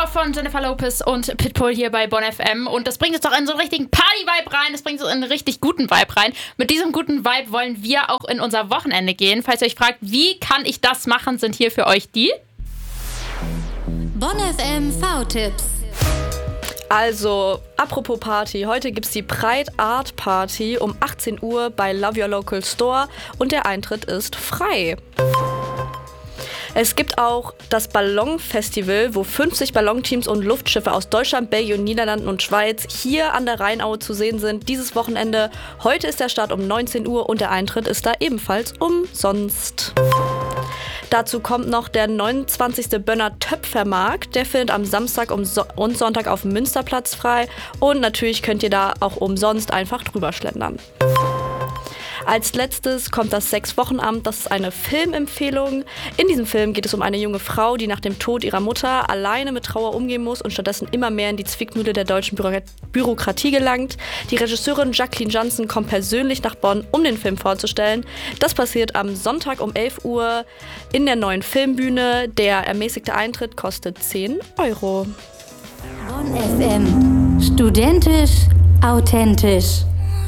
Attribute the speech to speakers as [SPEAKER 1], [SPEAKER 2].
[SPEAKER 1] Store von Jennifer Lopez und Pitbull hier bei Bonn FM. Und das bringt uns doch in so einen richtigen Party-Vibe rein. Das bringt uns in einen richtig guten Vibe rein. Mit diesem guten Vibe wollen wir auch in unser Wochenende gehen. Falls ihr euch fragt, wie kann ich das machen, sind hier für euch die
[SPEAKER 2] Bonn FM V-Tipps.
[SPEAKER 3] Also, apropos Party, heute gibt's die Pride Art Party um 18 Uhr bei Love Your Local Store und der Eintritt ist frei. Es gibt auch das Ballonfestival, wo 50 Ballonteams und Luftschiffe aus Deutschland, Belgien, Niederlanden und Schweiz hier an der Rheinaue zu sehen sind. Dieses Wochenende. Heute ist der Start um 19 Uhr und der Eintritt ist da ebenfalls umsonst. Dazu kommt noch der 29. Bönner Töpfermarkt. Der findet am Samstag und Sonntag auf dem Münsterplatz frei. Und natürlich könnt ihr da auch umsonst einfach drüber schlendern. Als letztes kommt das 6-Wochen-Amt, das ist eine Filmempfehlung. In diesem Film geht es um eine junge Frau, die nach dem Tod ihrer Mutter alleine mit Trauer umgehen muss und stattdessen immer mehr in die Zwickmühle der deutschen Bürokratie gelangt. Die Regisseurin Jacqueline Janssen kommt persönlich nach Bonn, um den Film vorzustellen. Das passiert am Sonntag um 11 Uhr in der neuen Filmbühne. Der ermäßigte Eintritt kostet 10 Euro.
[SPEAKER 2] Bonn FM. Studentisch, authentisch.